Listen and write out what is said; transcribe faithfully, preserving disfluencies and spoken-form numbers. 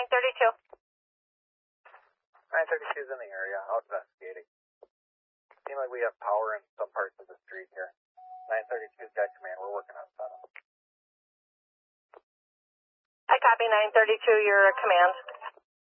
thirty-two. nine thirty-two is in the area, out investigating. Seems like we have power in some parts of the street here. nine thirty-two's got command, we're working on setup. I copy nine thirty-two, your command.